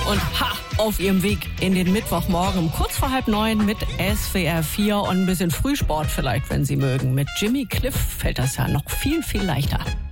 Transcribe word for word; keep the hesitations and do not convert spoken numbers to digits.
Und ha, auf ihrem Weg in den Mittwochmorgen kurz vor halb neun mit S W R vier und ein bisschen Frühsport vielleicht, wenn Sie mögen. Mit Jimmy Cliff fällt das ja noch viel, viel leichter.